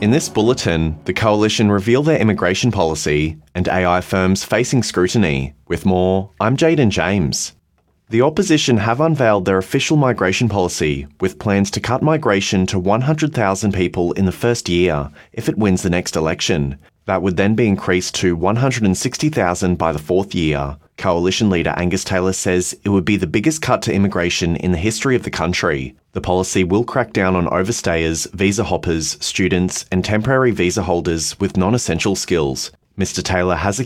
In this bulletin, the Coalition reveal their immigration policy and AI firms facing scrutiny. With more, I'm Jaden James. The opposition have unveiled their official migration policy, with plans to cut migration to 100,000 people in the first year if it wins the next election. That would then be increased to 160,000 by the fourth year. Coalition leader Angus Taylor says it would be the biggest cut to immigration in the history of the country. The policy will crack down on overstayers, visa hoppers, students, and temporary visa holders with non-essential skills. Mr. Taylor has